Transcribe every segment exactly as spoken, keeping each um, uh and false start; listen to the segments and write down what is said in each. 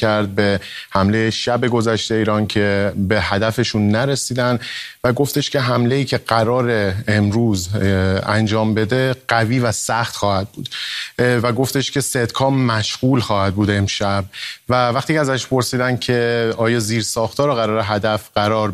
کرد به حمله شب گذشته ایران که به هدفشون نرسیدن و گفتش که حمله‌ای که قرار امروز انجام بده قوی و سخت خواهد بود و گفتش که ستکام مشغول خواهد بود امشب. و وقتی ازش پرسیدن که آیا زیرساخت‌ها رو قرار هدف قرار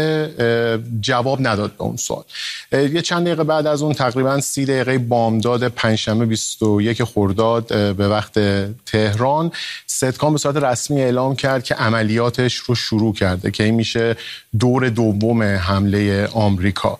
بده، جواب نداد به اون سوال. یه چند دقیقه بعد از اون، تقریباً سی دقیقه بامداد پنجشنبه بیست و یک خرداد به وقت تهران، ستکام به صورت رسمی اعلام کرد که عملیاتش رو شروع کرده که این میشه دور دوم حمله آمریکا.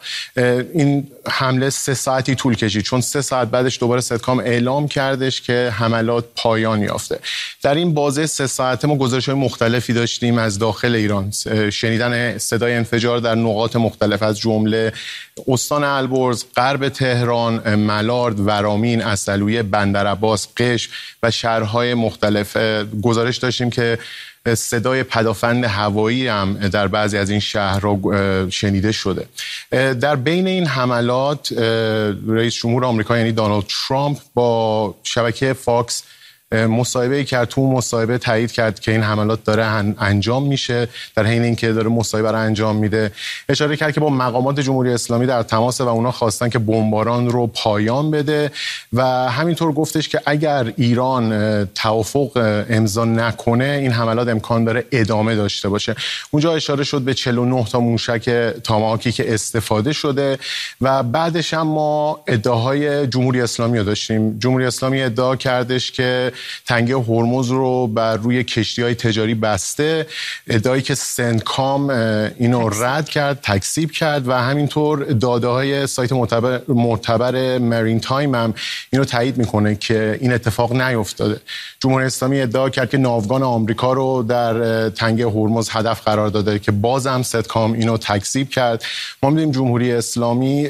این حمله سه ساعتی طول کشید، چون سه ساعت بعدش دوباره ستکام اعلام کردش که حملات پایان یافته. در این بازه سه ساعته ما گزارش‌های مختلفی داشتیم از داخل ایران، شنیدن صدای انفجار در نقاط مختلف از جمله استان البرز، غرب تهران، ملارد، ورامین، اصلویه، بندرعباس، قشم و شهرهای مختلف. گزارش داشتیم که صدای پدافند هوایی هم در بعضی از این شهرها شنیده شده. در بین این حملات رئیس جمهور آمریکا یعنی دونالد ترامپ با شبکه فاکس مصاحبه کرد. تو مصاحبه تایید کرد که این حملات داره انجام میشه، در حین اینکه داره مصاحبه رو انجام میده اشاره کرد که با مقامات جمهوری اسلامی در تماسه و اونا خواستن که بمباران رو پایان بده و همینطور گفتش که اگر ایران توافق امضا نکنه این حملات امکان داره ادامه داشته باشه. اونجا اشاره شد به چهل و نه تا موشک تاماهاکی که استفاده شده و بعدش هم ما ادعاهای جمهوری اسلامی رو داشتیم. جمهوری اسلامی ادعا کردش که تنگه هرمز رو بر روی کشتی‌های تجاری بسته، ادعایی که سنتکام اینو رد کرد، تکذیب کرد و همینطور داده‌های سایت معتبر معتبر مرین تایم هم اینو تایید میکنه که این اتفاق نیفتاده. جمهوری اسلامی ادعا کرد که ناوگان آمریکا رو در تنگه هرمز هدف قرار داده که بازم ستکام اینو تکذیب کرد. ما می‌بینیم جمهوری اسلامی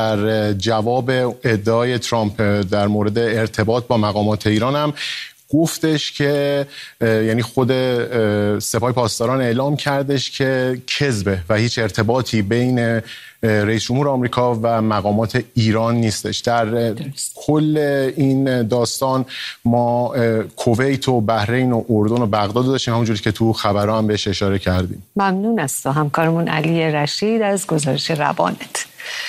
در جواب ادعای ترامپ در مورد ارتباط با مقامات ایران هم گفتش که یعنی خود سپاه پاسداران اعلام کردش که کذبه و هیچ ارتباطی بین رئیس جمهور آمریکا و مقامات ایران نیستش. در کل این داستان ما کویت و بحرین و اردن و بغداد داشتیم، همونجوری که تو خبرها هم بهش اشاره کردیم. ممنون است همکارمون علی رشید از گزارش روانت.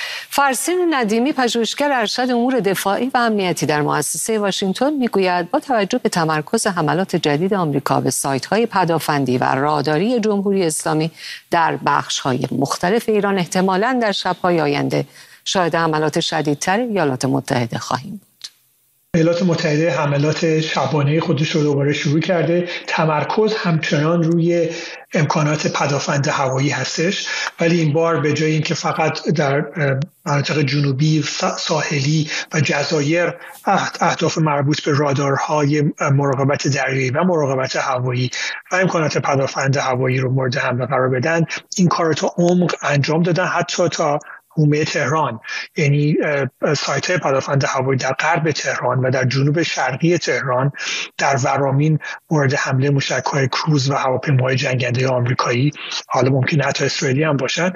فرسین ندیمی، پژوهشگر ارشد امور دفاعی و امنیتی در مؤسسه واشنگتن، میگوید با توجه به تمرکز حملات جدید آمریکا به سایت‌های پدافندی و راداری جمهوری اسلامی در بخش‌های مختلف ایران، احتمالاً در شب‌های آینده شاهد حملات شدیدتر ایالات متحده خواهیم بود. ایالات متحده حملات شبانه خودش رو دوباره شروع کرده. تمرکز همچنان روی امکانات پدافند هوایی هستش، ولی این بار به جای اینکه فقط در مناطق جنوبی، ساحلی و جزایر اهداف مربوط به رادارهای مراقبت دریایی و مراقبت هوایی و امکانات پدافند هوایی رو مورد حمله قرار بدن، این کار رو تا عمق انجام دادن، حتی تا حومه تهران، یعنی سایت پدافند هوایی در غرب تهران و در جنوب شرقی تهران، در ورامین مورد حمله موشک‌های کروز و هواپیماهای جنگنده آمریکایی، حالا ممکن حتی اسرائیلی هم باشن،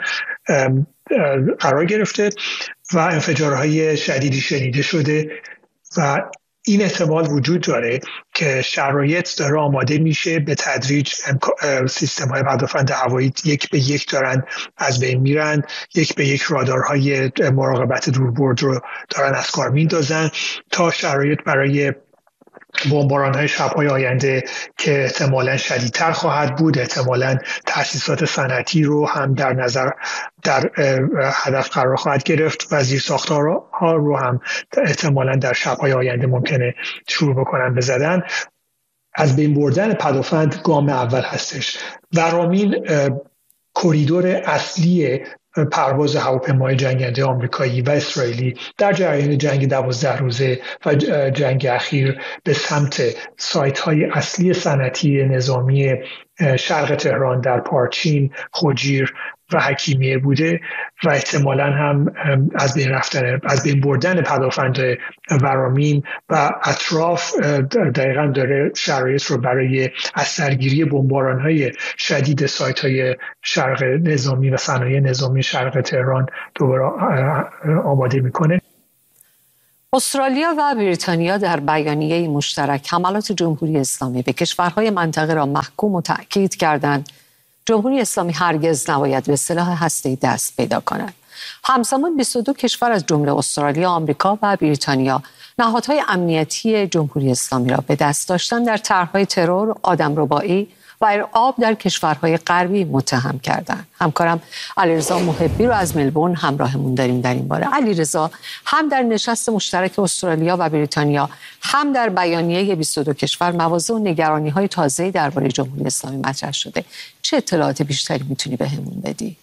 قرار گرفته و انفجارهای شدیدی شنیده شده و این احتمال وجود داره که شرایط داره آماده میشه به تدریج سیستم های پدافند هوایی یک به یک دارن از بین میرن، یک به یک رادارهای مراقبت دوربرد رو دارن از کار میندازن تا شرایط برای بمباران‌های شب‌های آینده که احتمالاً شدیدتر خواهد بود، احتمالاً تأسیسات صنعتی رو هم در نظر در هدف قرار خواهد گرفت و زیرساخت‌ها رو هم احتمالاً در شب‌های آینده ممکنه شروع بکنن بزدن. از بین بردن پدافند گام اول هستش. ورامین کریدور اصلی پرواز هواپیمای جنگنده آمریکایی و اسرائیلی در جریان جنگ دوازده روزه و جنگ اخیر به سمت سایت‌های اصلی صنعتی نظامی شرق تهران در پارچین، خوجیر و حکیمیه بوده و احتمالاً هم از بین رفتن از بین بردن پدافند ورامین و اطراف دقیقاً داره شرایط رو برای از سرگیری بمباران‌های شدید سایت‌های شرق نظامی و صنایع نظامی شرق تهران دوباره آماده می‌کنه. استرالیا و بریتانیا در بیانیه مشترک حملات جمهوری اسلامی به کشورهای منطقه را محکوم و تأکید کردند جمهوری اسلامی هرگز نباید به سلاح هسته‌ای دست پیدا کند. همزمان بیست و دو کشور از جمله استرالیا، آمریکا و بریتانیا نهادهای امنیتی جمهوری اسلامی را به دست داشتن در طرح‌های ترور، آدمربایی و ارعاب در کشورهای غربی متهم کردند. همکارم علیرضا محبی رو از ملبورن همراهمون داریم در این باره. علیرضا، هم در نشست مشترک استرالیا و بریتانیا هم در بیانیه بیست و دو کشور مواضع و نگرانی‌های تازه‌ای درباره جمهوری اسلامی مطرح شده. چه اطلاعات بیشتری میتونی بهمون بدی؟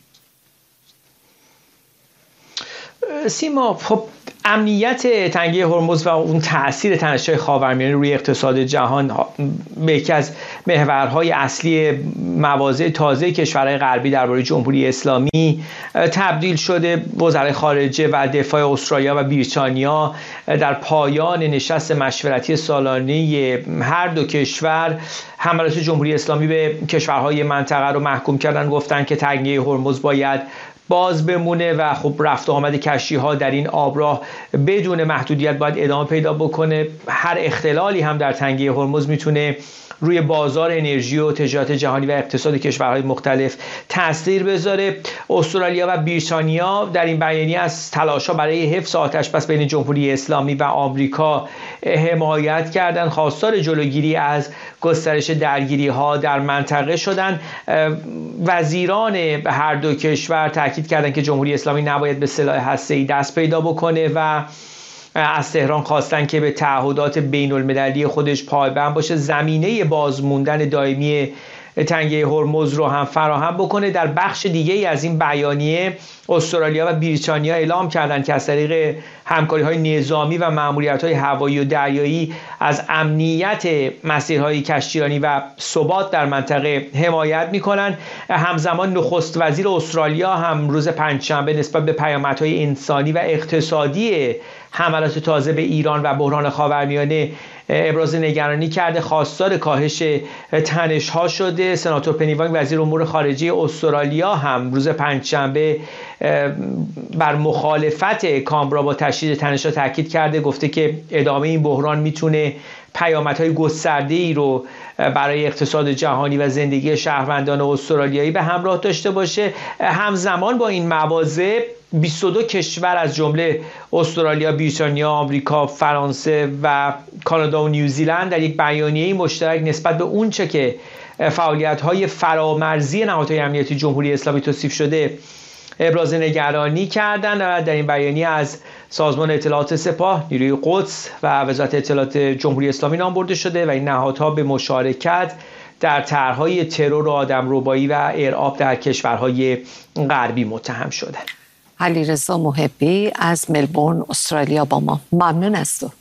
سیما، خب امنیت تنگه هرمز و اون تأثیر تنش‌های خاورمیانه روی اقتصاد جهان به یکی از محورهای اصلی مواضع تازه کشورهای غربی درباره جمهوری اسلامی تبدیل شده. وزرای خارجه و دفاع استرالیا و بریتانیا در پایان نشست مشورتی سالانه هر دو کشور حملات جمهوری اسلامی به کشورهای منطقه رو محکوم کردن. گفتن که تنگه هرمز باید باز بمونه و خب رفت و آمد کشتی ها در این آبراه بدون محدودیت باید ادامه پیدا بکنه. هر اختلالی هم در تنگه هرمز میتونه روی بازار انرژی و تجارت جهانی و اقتصاد کشورهای مختلف تاثیر بذاره. استرالیا و بریتانیا در این بیانیه از تلاش‌ها برای حفظ آتش‌بس بین جمهوری اسلامی و آمریکا حمایت کردند. خواستار جلوگیری از گسترش درگیری‌ها در منطقه شدند. وزیران هر دو کشور تاکید کردند که جمهوری اسلامی نباید به سلاح هسته‌ای دست پیدا بکنه و از تهران خواستن که به تعهدات بین المللی خودش پایبند باشه، زمینه بازموندن دائمی تنگه هرمز رو هم فراهم بکنه. در بخش دیگه از این بیانیه استرالیا و بریتانیا اعلام کردند که از طریق همکاری‌های نظامی و مأموریت‌های هوایی و دریایی از امنیت مسیرهای کشتیرانی و ثبات در منطقه حمایت می‌کنند. همزمان نخست وزیر استرالیا هم روز پنجشنبه نسبت به پیامدهای انسانی و اقتصادی حملات تازه به ایران و بحران خاورمیانه ابراز نگرانی کرده، خواستار کاهش تنش‌ها شده. سناتور پنی وانگ وزیر امور خارجه استرالیا هم روز پنجشنبه بر مخالفت کامبرا با تشدید تنش‌ها تاکید کرده، گفته که ادامه این بحران میتونه پیامدهای گسترده‌ای رو برای اقتصاد جهانی و زندگی شهروندان استرالیایی به همراه داشته باشه. همزمان با این مواضع بیست و دو کشور از جمله استرالیا، بریتانیا، آمریکا، فرانسه و کانادا و نیوزیلند در یک بیانیه مشترک نسبت به اونچه که فعالیت‌های فرامرزی نهادهای امنیتی جمهوری اسلامی توصیف شده ابراز نگرانی کردند و در این بیانیه از سازمان اطلاعات سپاه، نیروی قدس و وزارت اطلاعات جمهوری اسلامی نام برده شده و این نهادها به مشارکت در طرح‌های ترور و آدمربایی و ارعاب در کشورهای غربی متهم شدند. علیرضا محبی از ملبورن استرالیا با ما. ممنون از تو.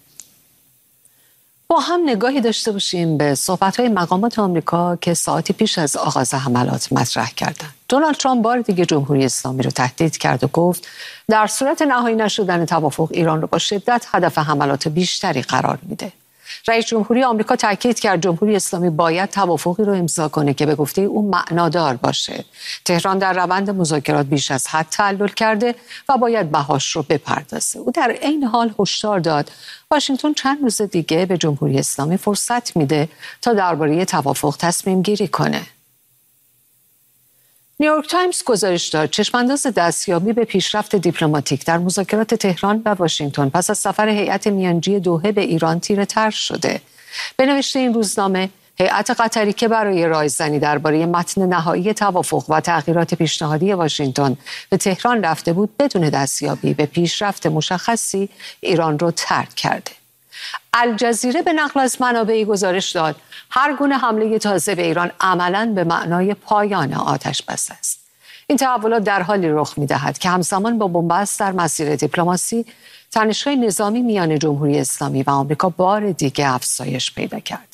با هم نگاهی داشته باشیم به صحبت‌های مقامات آمریکا که ساعتی پیش از آغاز حملات مطرح کردند. دونالد ترامپ بار دیگه جمهوری اسلامی رو تهدید کرد و گفت در صورت نهایی نشدن توافق ایران رو با شدت هدف حملات بیشتری قرار میده. رئیس جمهوری آمریکا تاکید کرد جمهوری اسلامی باید توافقی رو امضا کنه که به گفته او معنادار باشه. تهران در روند مذاکرات بیش از حد تعلل کرده و باید بهاش رو بپردازه. او در عین حال هشدار داد واشنگتن چند روز دیگه به جمهوری اسلامی فرصت میده تا درباره توافق تصمیم گیری کنه. نیویورک تایمز گزارش داد چشمانداز دستیابی به پیشرفت دیپلماتیک در مذاکرات تهران و واشنگتن پس از سفر هیئت میانجی دوحه به ایران تیره تر شده. به نوشته این روزنامه، هیئت قطری که برای رایزنی درباره متن نهایی توافق و تغییرات پیشنهادی واشنگتن به تهران رفته بود، بدون دستیابی به پیشرفت مشخصی ایران را ترک کرده. الجزیره به نقل از منابعی گزارش داد هر گونه حمله تازه به ایران عملاً به معنای پایان آتش‌بس است. این تحولات در حالی رخ می‌دهد که همزمان با بنبست در مسیر دیپلماسی، تنش‌های نظامی میان جمهوری اسلامی و آمریکا بار دیگر افزایش پیدا کرده.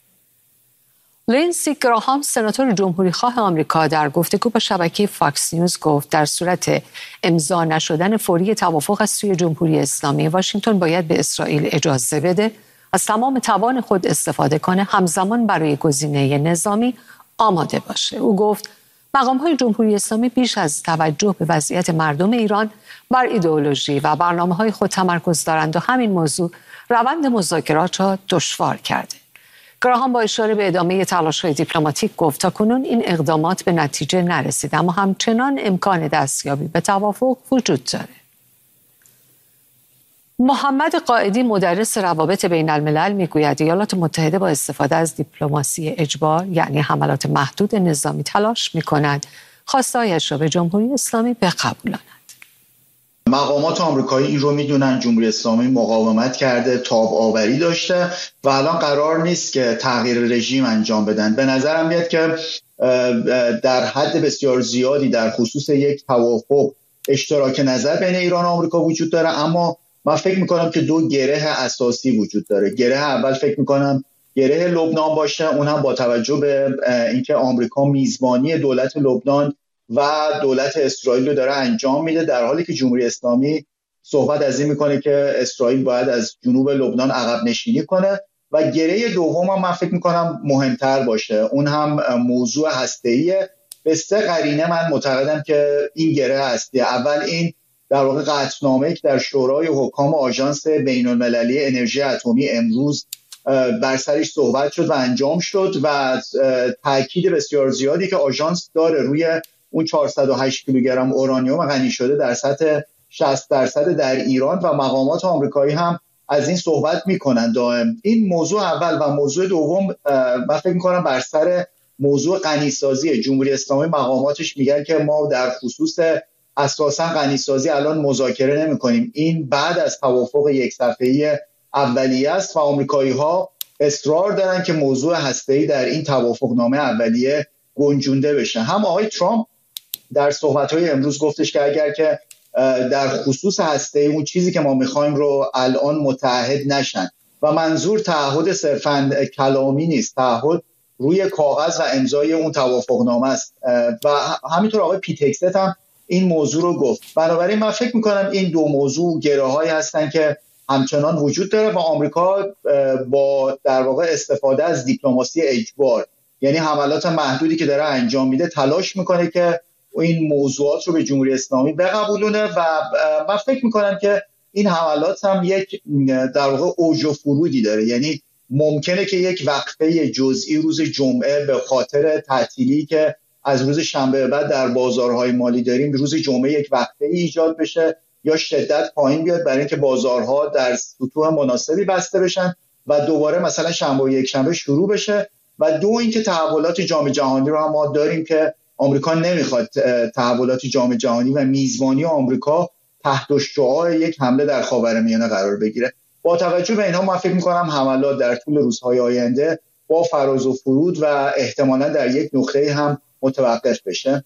لینسی گراهام، سناتور جمهوریخواه آمریکا، در گفتگو با شبکه فاکس نیوز گفت در صورت امضا نشدن فوری توافق از سوی جمهوری اسلامی، واشنگتن باید به اسرائیل اجازه بده از تمام توان خود استفاده کنه، همزمان برای گزینه نظامی آماده باشه. او گفت مقام‌های جمهوری اسلامی بیش از توجه به وضعیت مردم ایران بر ایدئولوژی و برنامه‌های خود تمرکز دارند و همین موضوع روند مذاکرات را دشوار کرده. گراهام با اشاره به ادامه تلاش‌های دیپلماتیک گفت تاکنون این اقدامات به نتیجه نرسیده، اما همچنان امکان دستیابی به توافق وجود دارد. محمد قائدی مدرس روابط بین الملل میگوید ایالات متحده با استفاده از دیپلماسی اجبار یعنی حملات محدود نظامی تلاش می‌کند خواسته‌هایش را به جمهوری اسلامی بقبولاند. مقامات آمریکایی این رو میدونن، جمهوری اسلامی مقاومت کرده، تاب آوری داشته و الان قرار نیست که تغییر رژیم انجام بدن. به نظرم میاد که در حد بسیار زیادی در خصوص یک توافق اشتراک نظر بین ایران و آمریکا وجود داره، اما من فکر میکنم که دو گره اساسی وجود داره. گره اول فکر میکنم گره لبنان باشه، اون هم با توجه به اینکه آمریکا میزبانی دولت لبنان و دولت اسرائیل رو داره انجام میده، در حالی که جمهوری اسلامی صحبت از این میکنه که اسرائیل باید از جنوب لبنان عقب نشینی کنه. و گره دوم هم من فکر میکنم مهمتر باشه، اون هم موضوع هسته‌ایه. به سه قرینه من معتقدم که این گره هستی. اول این در واقع قطعنامه‌ای که در شورای حکام آژانس بین‌المللی انرژی اتمی امروز بر سرش صحبت شد و انجام شد و تاکید بسیار زیادی که آژانس داره روی اون چهارصد و هشت کیلوگرم اورانیوم غنی شده در سطح شصت درصد در ایران و مقامات آمریکایی هم از این صحبت میکنن دائم. این موضوع اول. و موضوع دوم من فکر میکنم بر سر موضوع غنیسازی. جمهوری اسلامی مقاماتش میگن که ما در خصوص اساسا غنیسازی الان مذاکره نمیکنیم، این بعد از توافق یک صفحه‌ای اولیه است و آمریکایی‌ها اصرار دارن که موضوع هسته‌ای در این توافقنامه اولیه گنجونده بشه. هم آقای ترامپ در صحبت‌های امروز گفتش که اگر که در خصوص هسته‌ای اون چیزی که ما می‌خوایم رو الان متحد نشن و منظور تعهد صرفاً کلامی نیست، تعهد روی کاغذ و امضای اون توافقنامه است و همینطور آقای پیتکست هم این موضوع رو گفت. بنابراین من فکر می‌کنم این دو موضوع گره‌هایی هستن که همچنان وجود داره و آمریکا با در واقع استفاده از دیپلماسی اجبار یعنی حملات محدودی که داره انجام میده تلاش میکنه که این موضوعات رو به جمهوری اسلامی بقبولونه و من فکر میکنم که این حملات هم یک در واقع اوج و فرودی داره. یعنی ممکنه که یک وقفه جزئی روز جمعه به خاطر تعطیلی که از روز شنبه بعد در بازارهای مالی داریم روز جمعه یک وقفه ایجاد بشه یا شدت پایین بیاد برای اینکه بازارها در سطوح مناسبی بسته بشن و دوباره مثلا شنبه و یک شنبه شروع بشه. و دو اینکه تحولات جام جهانی رو هم ما داریم که آمریکا نمیخواد تحولات جام جهانی و میزبانی آمریکا تحت شعاع یک حمله در خاورمیانه قرار بگیره. با توجه به اینها من فکر می‌کنم حملات در طول روزهای آینده با فراز و فرود و احتمالاً در یک نقطه هم متوقف بشه.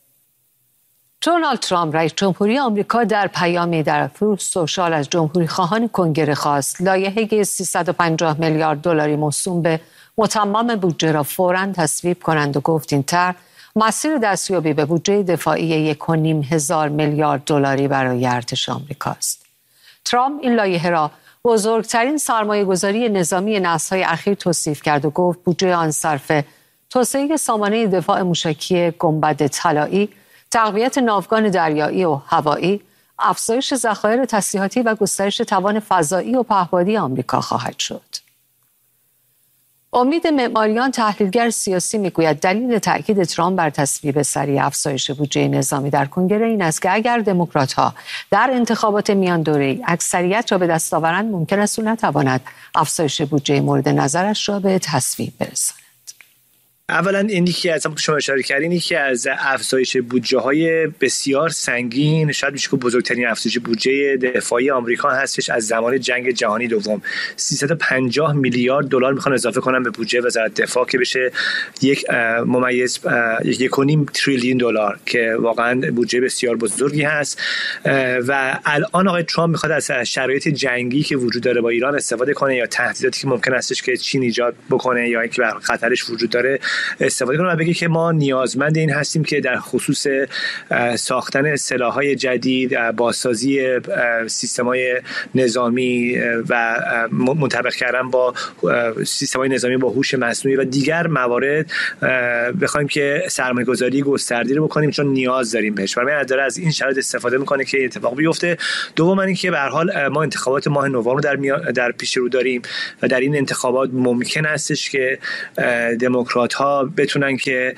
دونالد ترامپ رئیس جمهوری آمریکا در پیامی در تروث سوشال از جمهوری خواهان کنگره خواست لایحه سیصد و پنجاه میلیارد دلاری موسوم به متمم بودجه را فوراً تصویب کنند و گفت این طرح مسیر دستیابی به بودجه دفاعی یک و نیم هزار میلیارد دلاری برای ارتش آمریکاست. ترامپ این لایحه را بزرگترین سرمایه‌گذاری نظامی نسل‌های اخیر توصیف کرد و گفت بودجه آن صرف توسعه سامانه دفاع موشکی گنبد طلایی، تقویت ناوگان دریایی و هوایی، افزایش ذخایر تسلیحاتی و گسترش توان فضایی و پهپادی آمریکا خواهد شد. امید معماریان تحلیلگر سیاسی میگوید دلیل تأکید ترامپ بر تصویب سریع افزایش بودجه نظامی در کنگره این است که اگر دموکرات‌ها در انتخابات میان دوره‌ای اکثریت را به دست آورند ممکن است او نتواند افزایش بودجه مورد نظرش را به تصویب برساند. اولا اینی که از شما اشاره کردین اینی که از افزایش بودجه های بسیار سنگین، شاید میشه که بزرگترین افزایش بودجه دفاعی آمریکا هستش از زمان جنگ جهانی دوم. سیصد و پنجاه میلیارد دلار میخوان اضافه کنن به بودجه وزارت دفاع که بشه یک ممیز یک و نیم تریلیون دلار که واقعا بودجه بسیار بزرگی هست و الان آقای ترامپ میخواد از شرایط جنگی که وجود داره با ایران استفاده کنه یا تهدیداتی که ممکن استش که چین ایجاد بکنه یا اینکه خطرش وجود داره استفاده کنه و بگه که ما نیازمند این هستیم که در خصوص ساختن سلاح‌های جدید، بازسازی سیستم‌های نظامی و منطبق کردن با سیستم‌های نظامی با هوش مصنوعی و دیگر موارد بخوایم که سرمایه‌گذاری گسترده رو بکنیم، چون نیاز داریم بهش. برای داره از این شرایط استفاده میکنه که اتفاق بیفته. دوم اینکه به هر حال ما انتخابات ماه نوامبر در در پیش رو داریم و در این انتخابات ممکن هستش که دموکرات‌ها بتونن که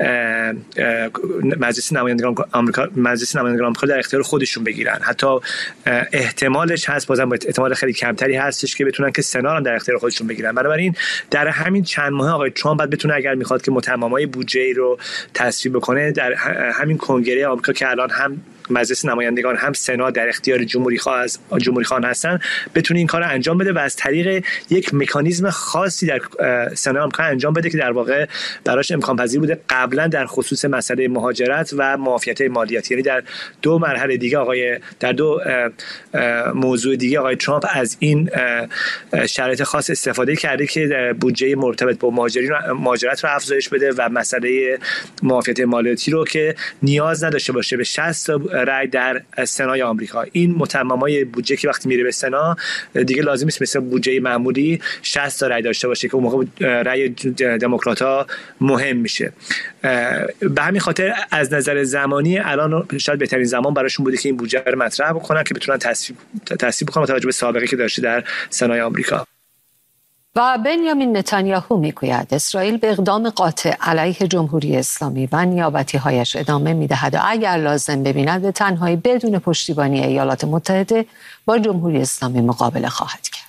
مجلس نمایندگان آمریکا مجلس نمایندگان آمریکا در اختیار خودشون بگیرن. حتی احتمالش هست، بازم احتمال خیلی کمتری هستش که بتونن که سنا رو در اختیار خودشون بگیرن. بنابراین در همین چند ماه آقای ترامپ بعد بتونه اگر میخواد که متممای بودجه رو تصویب بکنه، در همین کنگره آمریکا که الان هم مجلس نمایندگان هم سنا در اختیار جمهوری خواه جمهوری خواهان هستن، بتونه این کار رو انجام بده و از طریق یک مکانیزم خاصی در سنا آمریکا انجام بده که در واقع براش امکان پذیر بوده قبلا در خصوص مسئله مهاجرت و معافیت مالیاتی. یعنی در دو مرحله دیگه آقای در دو موضوع دیگه آقای ترامپ از این شرایط خاص استفاده کرده که بودجه مرتبط با مهاجرین مهاجرت رو افزایش بده و مسئله معافیت مالیاتی رو که نیاز نداشته باشه به شصت رای در سنای آمریکا. این متممای بودجه که وقتی میره به سنا دیگه لازم نیست مثل بودجه معمولی شصت تا رای داشته باشه که اون موقع رای دموکرات‌ها مهم میشه. به همین خاطر از نظر زمانی الان شاید بهترین زمان براشون بوده که این بودجه رو مطرح بکنن که بتونن تصویب تصویب بکنن با توجه به سابقه که داشته در سنای آمریکا. و بنیامین نتانیاهو میگوید اسرائیل به اقدام قاطع علیه جمهوری اسلامی و نیابتی‌هایش ادامه می‌دهد و اگر لازم ببیند به تنهایی بدون پشتیبانی ایالات متحده با جمهوری اسلامی مقابله خواهد کرد.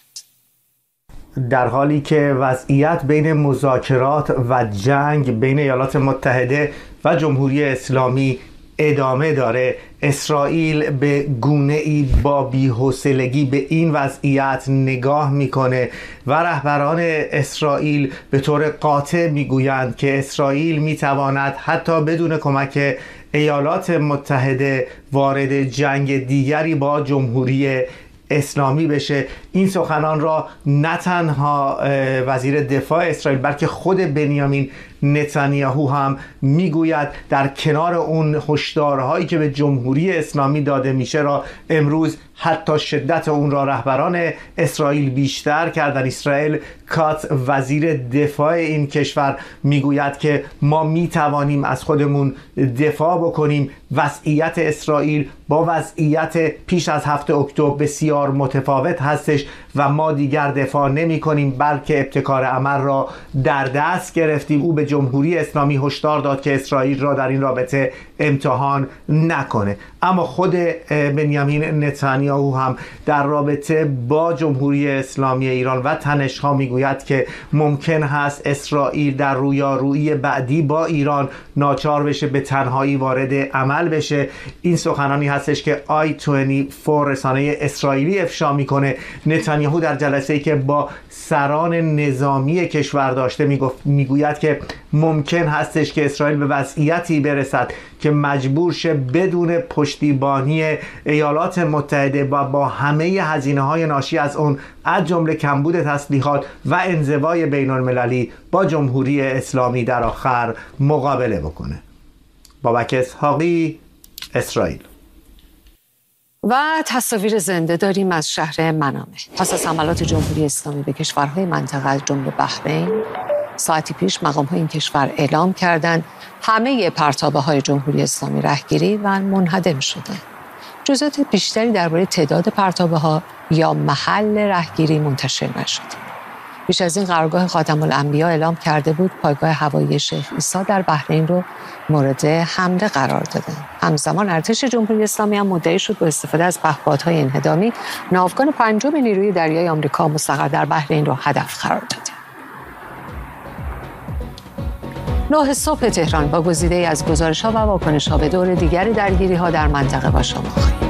در حالی که وضعیت بین مذاکرات و جنگ بین ایالات متحده و جمهوری اسلامی ادامه داره، اسرائیل به گونه‌ای با بی‌حوصلگی به این وضعیت نگاه میکنه و رهبران اسرائیل به طور قاطع میگویند که اسرائیل میتواند حتی بدون کمک ایالات متحده وارد جنگ دیگری با جمهوری اسلامی بشه. این سخنان را نه تنها وزیر دفاع اسرائیل بلکه خود بنیامین نتانیاهو هم میگوید. در کنار اون هشدارهایی که به جمهوری اسلامی داده میشه را امروز حتی شدت اون را رهبران اسرائیل بیشتر کردن. اسرائیل کات وزیر دفاع این کشور میگوید که ما میتوانیم از خودمون دفاع بکنیم. وضعیت اسرائیل با وضعیت پیش از هفته اکتبر بسیار متفاوت هستش و ما دیگر دفاع نمی کنیم بلکه ابتکار عمل را در دست گرفتیم. او به جمهوری اسلامی هشدار داد که اسرائیل را در این رابطه امتحان نکنه. اما خود بنیامین نتانیاهو هم در رابطه با جمهوری اسلامی ایران و تنش‌ها میگوید که ممکن هست اسرائیل در رویارویی بعدی با ایران ناچار بشه به تنهایی وارد عمل بشه. این سخنانی هستش که آی بیست و چهار رسانه اسرائیلی افشا میکنه. نتانیاهو در جلسه‌ای که با سران نظامی کشور داشته میگوید که ممکن هستش که اسرائیل به وضعیتی برسد که مجبور شه بدون پشتیبانی ایالات متحده و با همه هزینه‌های ناشی از اون از جمله کمبود تسلیحات و انزوای بین‌المللی با جمهوری اسلامی در آخر مقابله بکنه. بابک اسحاقی، اسرائیل. و تصاویر زنده داریم از شهر منامه. پس از حملات جمهوری اسلامی به کشورهای منطقه از جمله بحرین، ساعتی پیش مقام‌های این کشور اعلام کردند همه پرتابه‌های جمهوری اسلامی رهگیری و منهدم شده. جزئیات بیشتری درباره تعداد پرتابه‌ها یا محل رهگیری منتشر نشد. بیش از این قرارگاه خاتم الانبیا اعلام کرده بود پایگاه هوایی شیخ عیسی در بحرین رو مورد حمله قرار داده. همزمان ارتش جمهوری اسلامی هم مدعی شد با استفاده از پهپادهای انهدامی ناوگان پنجم نیروی دریایی آمریکا مستقر در بحرین رو هدف قرار داده. نه صبح تهران با گزیده‌ای از گزارش‌ها و واکنش‌ها به دور دیگری درگیری‌ها در منطقه با شما خواهیم.